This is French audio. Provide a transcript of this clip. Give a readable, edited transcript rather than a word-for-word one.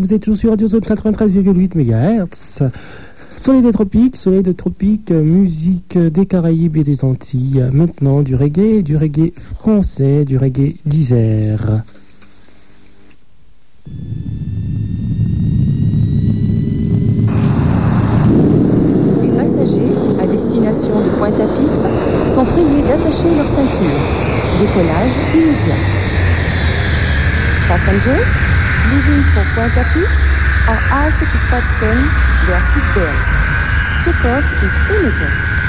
vous êtes toujours sur Radio Zone 93,8 MHz. Soleil des tropiques, musique des Caraïbes et des Antilles. Maintenant du reggae français, du reggae d'Isère. Les passagers à destination de Pointe-à-Pitre sont priés d'attacher leur ceinture. Décollage immédiat. Passengers leaving for Pointe-à-Pitre are asked to fasten their seat belts. Takeoff is immediate.